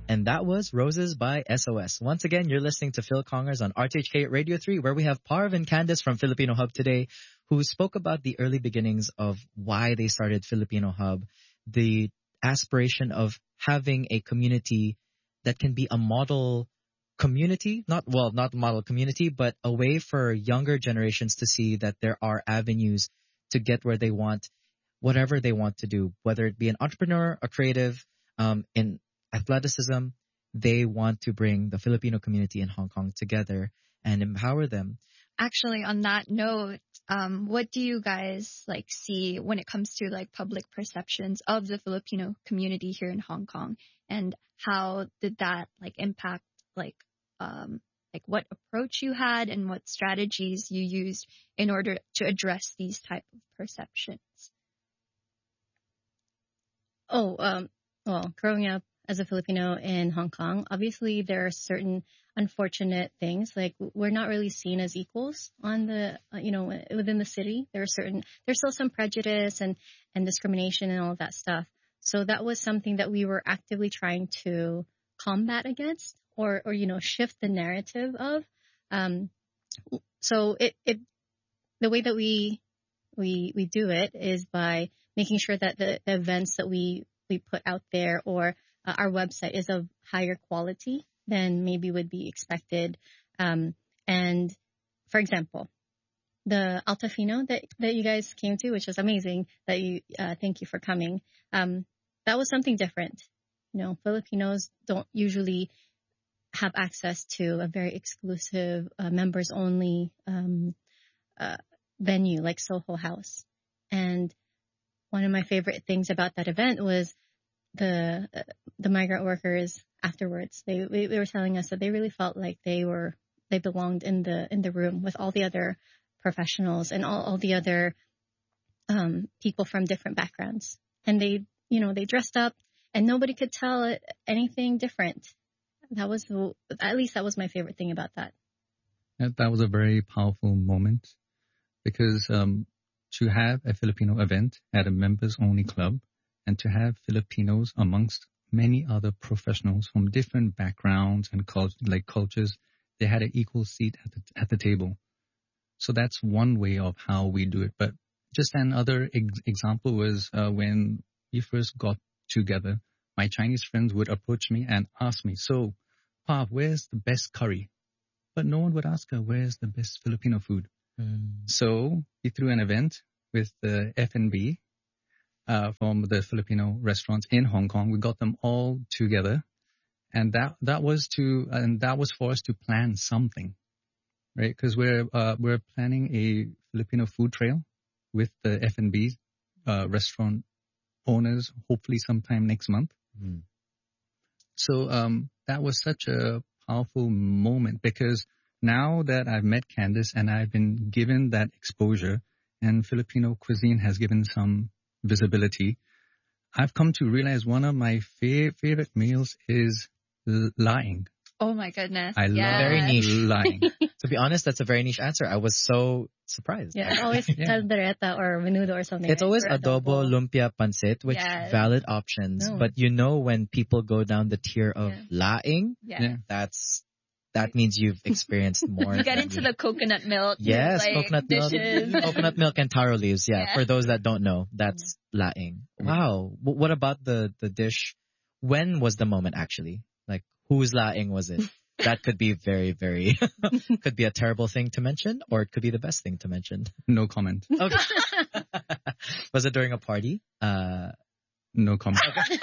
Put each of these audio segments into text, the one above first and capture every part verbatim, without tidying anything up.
And that was Roses by S O S. Once again, you're listening to Phil Congers on R T H K Radio three, where we have Parv and Candice from Filipino Hub today, who spoke about the early beginnings of why they started Filipino Hub, the aspiration of having a community that can be a model community, not, well, not model community, but a way for younger generations to see that there are avenues to get where they want, whatever they want to do, whether it be an entrepreneur, a creative, um, in athleticism. They want to bring the Filipino community in Hong Kong together and empower them. Actually, on that note, um, what do you guys like see when it comes to like public perceptions of the Filipino community here in Hong Kong, and how did that like impact like um, like what approach you had and what strategies you used in order to address these type of perceptions? Oh, um, well, growing up as a Filipino in Hong Kong, obviously there are certain unfortunate things. Like we're not really seen as equals on the, uh, you know, within the city. There are certain, there's still some prejudice and, and discrimination and all of that stuff. So that was something that we were actively trying to combat against, or, or, you know, shift the narrative of. Um, so it, it, the way that we, we, we do it is by making sure that the, the events that we, we put out there, or uh, our website is of higher quality than maybe would be expected. Um, and for example, the Altafino that, that you guys came to, which was amazing, that you, uh, thank you for coming. Um, that was something different. You know, Filipinos don't usually have access to a very exclusive, uh, members only, um, uh, venue like Soho House. And one of my favorite things about that event was the uh, the migrant workers afterwards. They, they they were telling us that they really felt like they were they belonged in the in the room with all the other professionals and all, all the other um, people from different backgrounds. And they you know they dressed up and nobody could tell anything different. That was the, at least that was my favorite thing about that. That, that was a very powerful moment, because um, to have a Filipino event at a members-only club, and to have Filipinos amongst many other professionals from different backgrounds and cult- like cultures, they had an equal seat at the, at the table. So that's one way of how we do it. But just another ex- example was uh, when we first got together, my Chinese friends would approach me and ask me, so, Pa, where's the best curry? But no one would ask her, where's the best Filipino food? Mm. So we threw an event with the F and B uh, from the Filipino restaurants in Hong Kong. We got them all together, and that that was to and that was for us to plan something, right? Because we're uh, we're planning a Filipino food trail with the F and B uh, restaurant owners, hopefully sometime next month. Mm. So um, that was such a powerful moment, because now that I've met Candice and I've been given that exposure, and Filipino cuisine has given some visibility, I've come to realize one of my fa- favorite meals is l- laing. Oh my goodness. I yes. love very niche. laing. To be honest, that's a very niche answer. I was so surprised. Yeah, it's always Yeah. caldereta or menudo or something. It's right? always Or adobo, lumpia, pancit, which Yes. valid options. No. But you know, when people go down the tier of Yeah. laing, Yeah. Yeah. that's that means you've experienced more. You get than into me. the coconut milk. Yes, like, coconut dishes. milk, coconut milk and taro leaves. Yeah, Yeah. for those that don't know, that's laing. Wow. W- What about the the dish? When was the moment actually? Like, whose laing was it? That could be very, very, could be a terrible thing to mention, or it could be the best thing to mention. No comment. Okay. Was it during a party? Uh, No comment.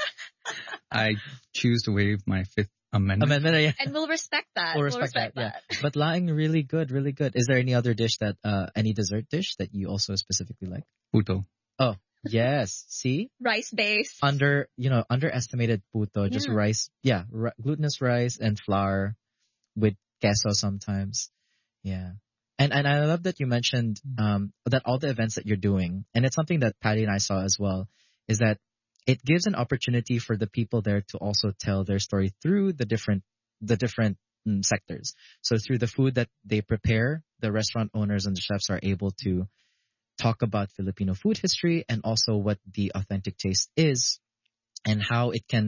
I choose to waive my Fifth Amendment. amendment, yeah. And we'll respect that. We'll respect, that, yeah. But laing, really good, really good. Is there any other dish that, uh, any dessert dish that you also specifically like? Puto. Oh, yes. See? Rice base. Under, you know, underestimated puto, just Yeah. rice. Yeah, r- glutinous rice and flour with queso sometimes. Yeah. And and I love that you mentioned um that all the events that you're doing, and it's something that Patty and I saw as well, is that it gives an opportunity for the people there to also tell their story through the different the different mm, sectors. So through the food that they prepare, the restaurant owners and the chefs are able to talk about Filipino food history and also what the authentic taste is and how it can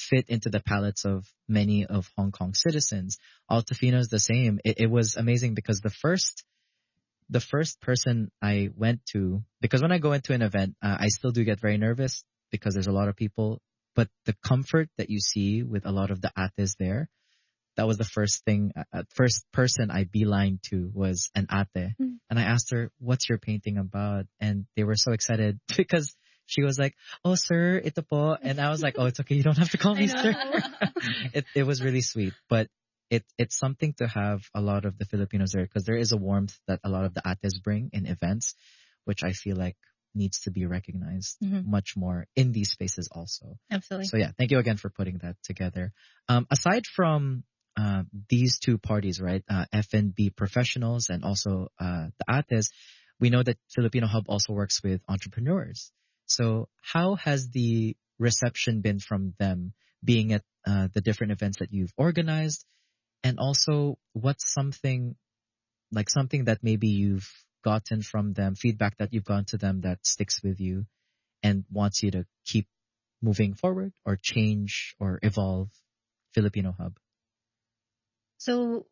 fit into the palates of many of Hong Kong citizens. Altofino is the same. It, it was amazing because the first the first person I went to, because when I go into an event, uh, I still do get very nervous because there's a lot of people, but the comfort that you see with a lot of the ates there, that was the first thing, uh, first person I beeline to was an ate. Mm. And I asked her, what's your painting about? And they were so excited because she was like, oh, sir, ito po. And I was like, oh, it's okay. You don't have to call me sir. it, it was really sweet. But it, it's something to have a lot of the Filipinos there because there is a warmth that a lot of the ates bring in events, which I feel like needs to be recognized mm-hmm. much more in these spaces also. Absolutely. So yeah, thank you again for putting that together. Um, aside from uh, these two parties, right, uh, F and B professionals and also uh, the ates, we know that Filipino Hub also works with entrepreneurs. So how has the reception been from them being at uh, the different events that you've organized? And also, what's something like something that maybe you've gotten from them, feedback that you've gotten to them that sticks with you and wants you to keep moving forward or change or evolve Filipino Hub? So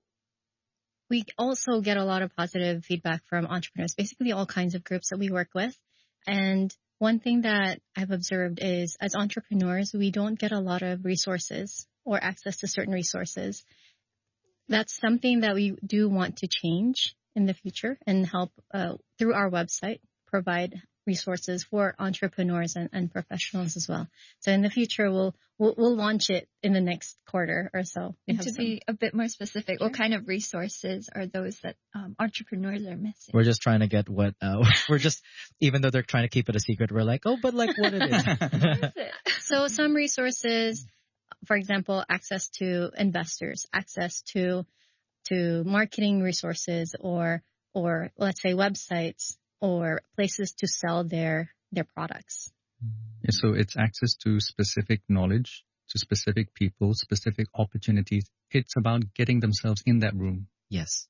we also get a lot of positive feedback from entrepreneurs, basically all kinds of groups that we work with. And one thing that I've observed is as entrepreneurs, we don't get a lot of resources or access to certain resources. That's something that we do want to change in the future and help uh, through our website provide resources for entrepreneurs and, and professionals as well. So in the future, we'll we'll, we'll launch it in the next quarter or so. And to some... be a bit more specific, sure. What kind of resources are those that um, entrepreneurs are missing? We're just trying to get what uh, we're just, even though they're trying to keep it a secret, we're like, oh, but like what it is. What is it? So some resources, for example, access to investors, access to to marketing resources, or or let's say websites or places to sell their their products. Yeah, so it's access to specific knowledge, to specific people, specific opportunities. It's about getting themselves in that room. Yes.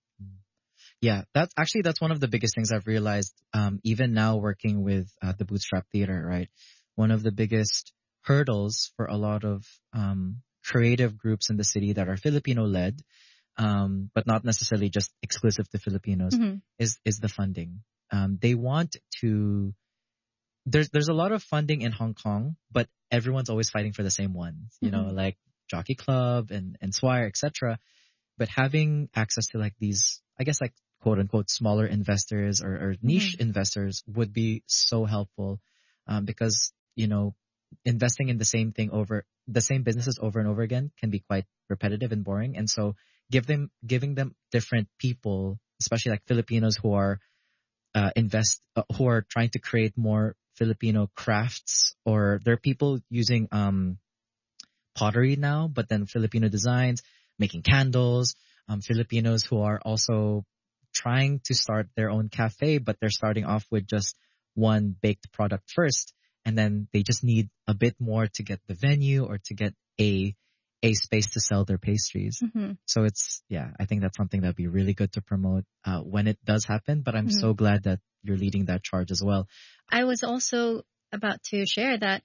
Yeah, that's actually, that's one of the biggest things I've realized, um, even now working with uh, the Bootstrap Theater, right? One of the biggest hurdles for a lot of um, creative groups in the city that are Filipino-led, um, but not necessarily just exclusive to Filipinos, mm-hmm. is is the funding. Um, they want to. There's there's a lot of funding in Hong Kong, but everyone's always fighting for the same ones. You mm-hmm. know, like Jockey Club and and Swire, et cetera. But having access to like these, I guess like quote unquote smaller investors or, or niche mm-hmm. investors would be so helpful, um, because you know investing in the same thing over the same businesses over and over again can be quite repetitive and boring, and so give them giving them different people, especially like Filipinos who are uh, invest uh, who are trying to create more Filipino crafts, or there are people using um pottery now, but then Filipino designs, making candles, um Filipinos who are also trying to start their own cafe, but they're starting off with just one baked product first, and then they just need a bit more to get the venue or to get a a space to sell their pastries. Mm-hmm. So it's, yeah, I think that's something that'd be really good to promote uh, when it does happen. But I'm mm-hmm. so glad that you're leading that charge as well. I was also about to share that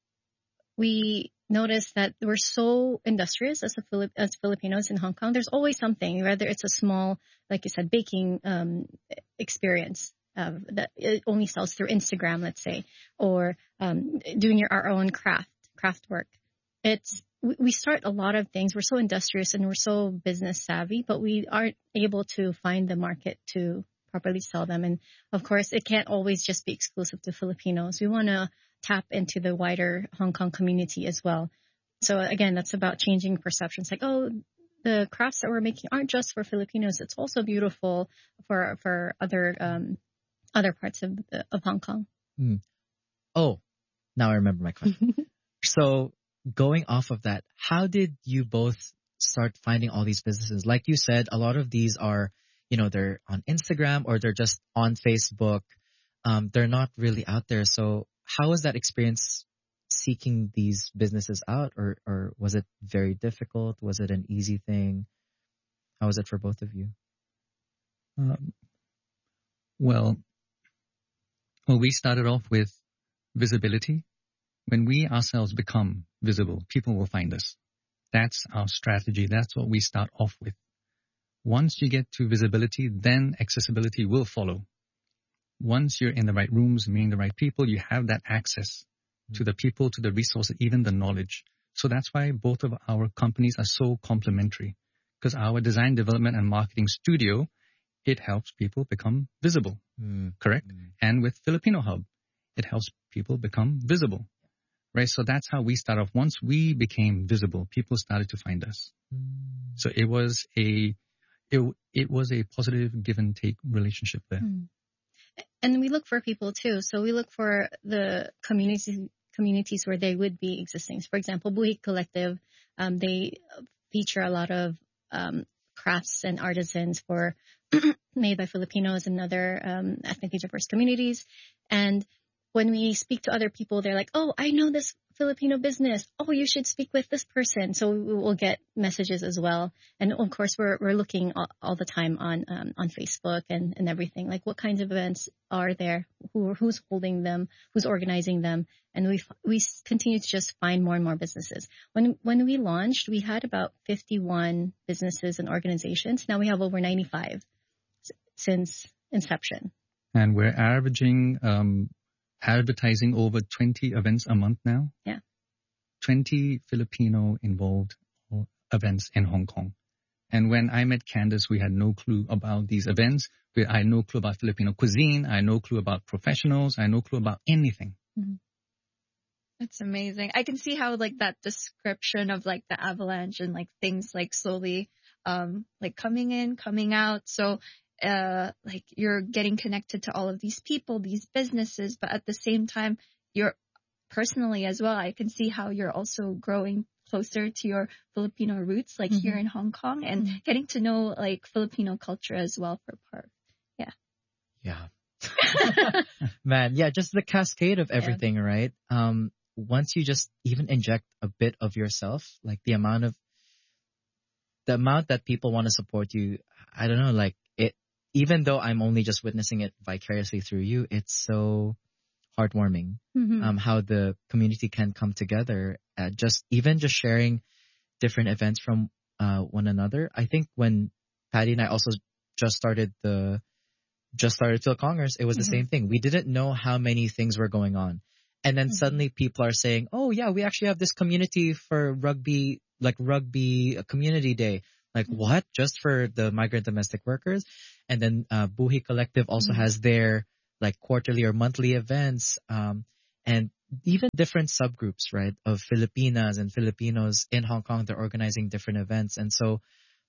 we noticed that we're so industrious as a Filip- as Filipinos in Hong Kong. There's always something, whether it's a small, like you said, baking um, experience uh, that it only sells through Instagram, let's say, or um, doing your, our own craft, craft work. It's we start a lot of things. We're so industrious and we're so business savvy, but we aren't able to find the market to properly sell them. And of course, it can't always just be exclusive to Filipinos. We want to tap into the wider Hong Kong community as well. So again, that's about changing perceptions. Like, oh, the crafts that we're making aren't just for Filipinos. It's also beautiful for for other um, other parts of of Hong Kong. Mm. Oh, now I remember my question. So, going off of that, how did you both start finding all these businesses? Like you said, a lot of these are, you know, they're on Instagram or they're just on Facebook. Um, they're not really out there. So how was that experience seeking these businesses out? Or, or was it very difficult? Was it an easy thing? How was it for both of you? Um, well, well, we started off with visibility. When we ourselves become visible, people will find us. That's our strategy. That's what we start off with. Once you get to visibility, then accessibility will follow. Once you're in the right rooms, meeting the right people, you have that access to the people, to the resources, even the knowledge. So that's why both of our companies are so complementary. Because our design, development, and marketing studio, it helps people become visible, mm. correct? Mm. And with Filipino Hub, it helps people become visible, right? So that's how we start off. Once we became visible, people started to find us. Mm. So it was a it, it was a positive give and take relationship there. Mm. And we look for people too. So we look for the communities communities where they would be existing. So for example, Buhi Collective, um, they feature a lot of um, crafts and artisans for made by Filipinos and other um, ethnically diverse communities. And when we speak to other people, they're like, oh, I know this Filipino business. Oh, you should speak with this person. So we will get messages as well. And of course, we're we're looking all, all the time on um, on Facebook and, and everything. Like what kinds of events are there? Who who's holding them? Who's organizing them? And we we continue to just find more and more businesses. When when we launched, we had about fifty-one businesses and organizations. Now we have over ninety-five since inception. And we're averaging um, advertising over twenty events a month now. Yeah. twenty Filipino involved events in Hong Kong. And when I met Candace, we had no clue about these events. We, I had no clue about Filipino cuisine. I had no clue about professionals. I had no clue about anything. Mm-hmm. That's amazing. I can see how like that description of like the avalanche and like things like slowly um like coming in, coming out. So uh like you're getting connected to all of these people, these businesses, but at the same time you're personally as well, I can see how you're also growing closer to your Filipino roots, like mm-hmm. here in Hong Kong, and mm-hmm. getting to know like Filipino culture as well for part. Yeah. Yeah. Man, yeah, just the cascade of everything, yeah. right? Um, once you just even inject a bit of yourself, like the amount of, the amount that people want to support you, I don't know, like it, even though I'm only just witnessing it vicariously through you, it's so heartwarming, mm-hmm. um, how the community can come together, uh, just even just sharing different events from uh, one another. I think when Patty and I also just started the, just started Phil Congers, it was mm-hmm. the same thing. We didn't know how many things were going on. And then mm-hmm. suddenly people are saying, oh yeah, we actually have this community for rugby, like rugby community day. Like mm-hmm. what? Just for the migrant domestic workers? And then uh, Buhi Collective also mm-hmm. has their like quarterly or monthly events, um, and even different subgroups, right, of Filipinas and Filipinos in Hong Kong. They're organizing different events. And so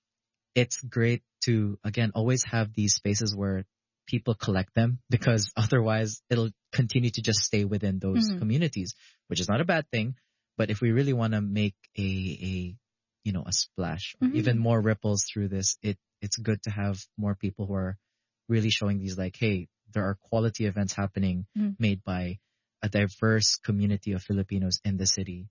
it's great to, again, always have these spaces where people collect them, because otherwise it'll continue to just stay within those mm-hmm. communities, which is not a bad thing. But if we really want to make a, a, you know, a splash, or mm-hmm. even more ripples through this, it, it's good to have more people who are really showing these like, hey, there are quality events happening mm-hmm. made by a diverse community of Filipinos in the city.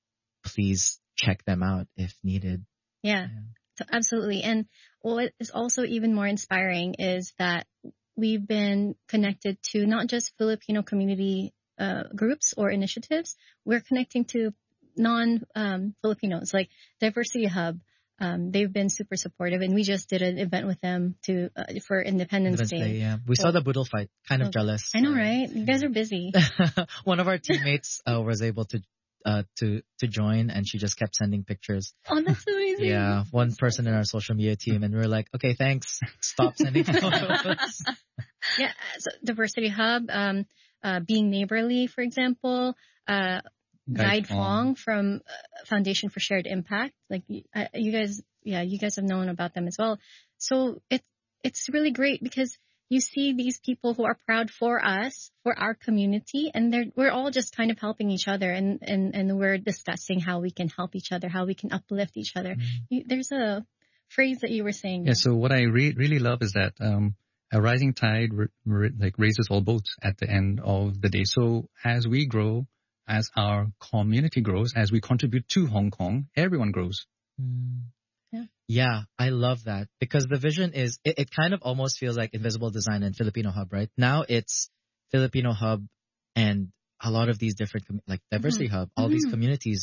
Please check them out if needed. Yeah, yeah. So absolutely. And what is also even more inspiring is that we've been connected to not just Filipino community uh, groups or initiatives. We're connecting to non-Filipinos, um, like Diversity Hub. Um, they've been super supportive, and we just did an event with them to uh, for Independence, Independence Day. Day. Yeah, we so, saw the Boodle fight. Kind of oh, jealous. I know, right? You guys are busy. One of our teammates uh, was able to uh, to to join, and she just kept sending pictures. Oh, that's amazing. Yeah, one that's person in our social media team, and we were like, okay, thanks. Stop sending photos. Yeah, so Diversity Hub, um, uh, Being Neighborly, for example. Uh, Guide Fong from uh, Foundation for Shared Impact. Like uh, you guys, yeah, you guys have known about them as well. So it's it's really great because you see these people who are proud for us, for our community, and they're we're all just kind of helping each other, and and and we're discussing how we can help each other, how we can uplift each other. Mm-hmm. You, there's a phrase that you were saying. Yeah. So what I re- really love is that um, a rising tide re- re- like raises all boats at the end of the day. So as we grow, as our community grows, as we contribute to Hong Kong, everyone grows. Mm. Yeah. Yeah, I love that, because the vision is, it, it kind of almost feels like Invisible Design and Filipino Hub, right? Now it's Filipino Hub and a lot of these different, like Diversity mm-hmm. Hub, all mm-hmm. these communities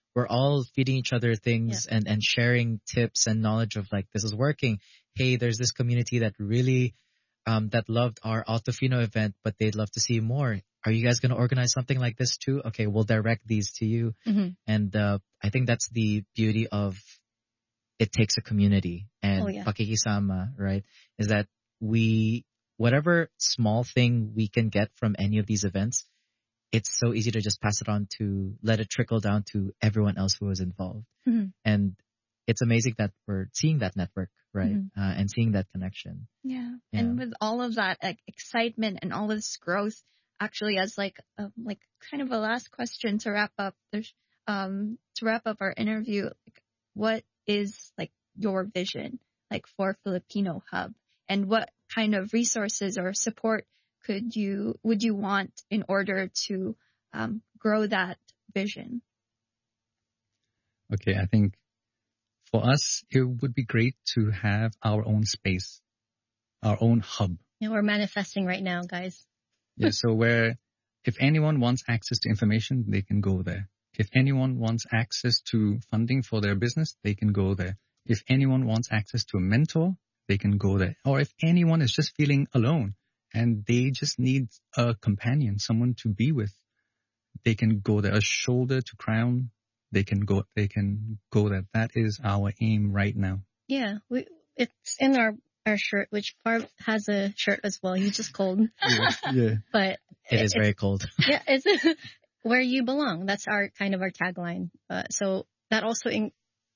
we're all feeding each other things Yeah. and, and sharing tips and knowledge of like, this is working. Hey, there's this community that really, um, that loved our Altofino event, but they'd love to see more. Are you guys going to organize something like this too? Okay, we'll direct these to you. Mm-hmm. And, uh, I think that's the beauty of it takes a community and Oh, yeah. pakikisama, right? Is that we, whatever small thing we can get from any of these events, it's so easy to just pass it on to let it trickle down to everyone else who was involved. Mm-hmm. And it's amazing that we're seeing that network, right? Mm-hmm. Uh, and seeing that connection. Yeah. Yeah. And with all of that like excitement and all this growth, actually as like a, like kind of a last question to wrap up, there's um to wrap up our interview, like, what is like your vision like for Filipino Hub, and what kind of resources or support could you would you want in order to um, grow that vision? Okay, I think for us, it would be great to have our own space, our own hub. Yeah, we're manifesting right now, guys. Yeah, so where if anyone wants access to information, they can go there. If anyone wants access to funding for their business, they can go there. If anyone wants access to a mentor, they can go there. Or if anyone is just feeling alone and they just need a companion, someone to be with, they can go there. A shoulder to cry on, they can go, they can go there. That is our aim right now. Yeah, we, it's in our, our shirt, which Parv has a shirt as well. He's just cold. Yeah. yeah. But It is very cold. Yeah, it's where you belong. That's our kind of our tagline. Uh, so that also in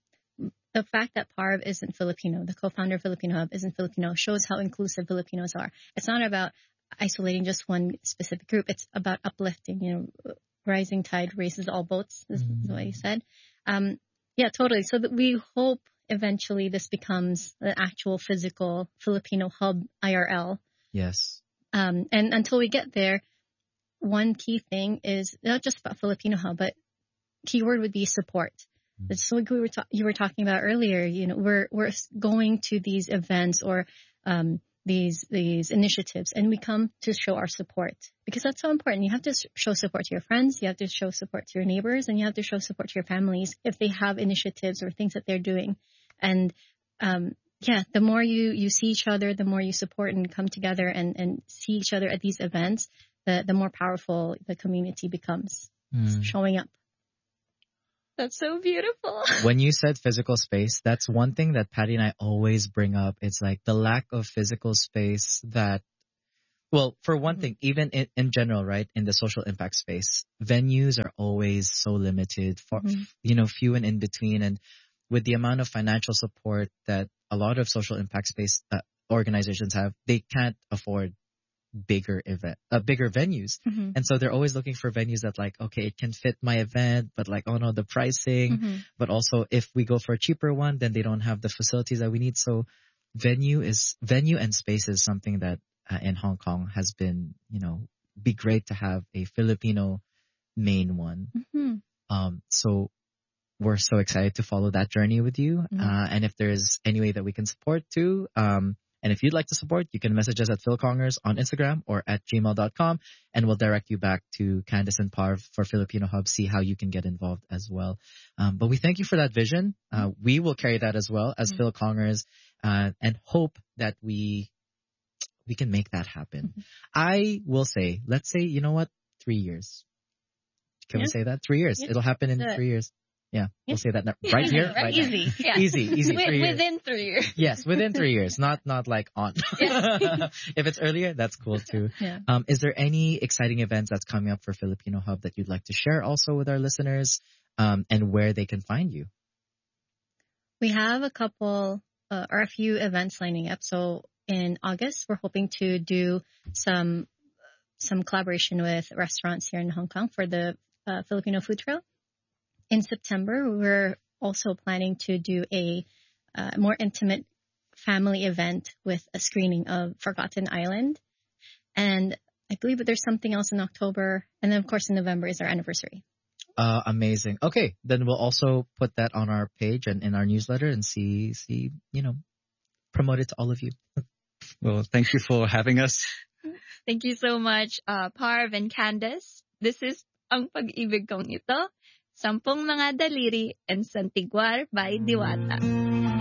the fact that Parv isn't Filipino, the co-founder of Filipino Hub isn't Filipino, shows how inclusive Filipinos are. It's not about isolating just one specific group. It's about uplifting. You know, rising tide raises all boats. Is Mm-hmm. what he said. Um, yeah, totally. So that we hope eventually this becomes an actual physical Filipino Hub I R L. Yes. Um, and until we get there, one key thing is not just about Filipino Hub, but keyword would be support. Mm-hmm. It's like we were ta- you were talking about earlier. You know, we're we're going to these events or um, these these initiatives, and we come to show our support because that's so important. You have to show support to your friends, you have to show support to your neighbors, and you have to show support to your families if they have initiatives or things that they're doing. And um, yeah, the more you you see each other, the more you support and come together and and see each other at these events, the the more powerful the community becomes. Mm. Showing up. That's so beautiful. When you said physical space, that's one thing that Patty and I always bring up. It's like the lack of physical space that, well, for one thing, even in, in general, right, in the social impact space, venues are always so limited, for, Mhm. you know, few and in between. And with the amount of financial support that a lot of social impact space uh, organizations have, they can't afford bigger event, uh, bigger venues. Mm-hmm. And so they're always looking for venues that like, okay, it can fit my event, but like, oh no, the pricing, Mm-hmm. but also if we go for a cheaper one, then they don't have the facilities that we need. So venue is, venue and space is something that uh, in Hong Kong has been, you know, be great to have a Filipino main one. Mm-hmm. Um, so we're so excited to follow that journey with you. Mhm. Uh, and if there's any way that we can support too, um, and if you'd like to support, you can message us at philcongers on Instagram or at gmail dot com, and we'll direct you back to Candice and Parv for Filipino Hub, see how you can get involved as well. Um, but we thank you for that vision. Uh, we will carry that as well as Mhm. Phil Congers, uh, and hope that we we can make that happen. Mhm. I will say, let's say, you know what, three years. Can we Yeah. say that? Three years. Yeah. It'll happen in Let's do it. three years. Yeah, Yeah. we'll say that now. Right here, Right. right now. Easy. Yeah. Easy, easy. Wi- Three years. within three years. Yes, within three years, not not like on. If it's earlier, that's cool too. Yeah. Um, is there any exciting events that's coming up for Filipino Hub that you'd like to share also with our listeners, um, and where they can find you? We have a couple uh, or a few events lining up. So in August, we're hoping to do some some collaboration with restaurants here in Hong Kong for the uh, Filipino Food Trail. In September, we're also planning to do a uh, more intimate family event with a screening of Forgotten Island. And I believe that there's something else in October. And then, of course, in November is our anniversary. Uh, amazing. Okay, then we'll also put that on our page and in our newsletter and see, see, you know, promote it to all of you. Well, thank you for having us. Thank you so much, uh, Parv and Candice. This is Ang Pag-ibig Kong Ito. Sampung Mga Daliri, and Santiguar by Diwata.